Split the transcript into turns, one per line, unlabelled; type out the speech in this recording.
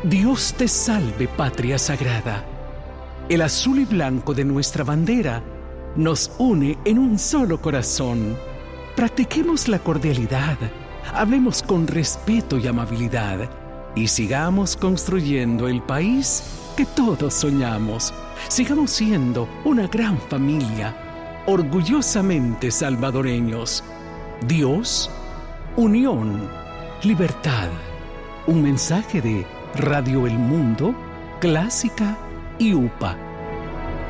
Dios te salve, patria sagrada. El azul y blanco de nuestra bandera nos une en un solo corazón. Practiquemos la cordialidad, hablemos con respeto y amabilidad y sigamos construyendo el país que todos soñamos. Sigamos siendo una gran familia, orgullosamente salvadoreños. Dios, unión, libertad. Un mensaje de Radio El Mundo, Clásica y UPA.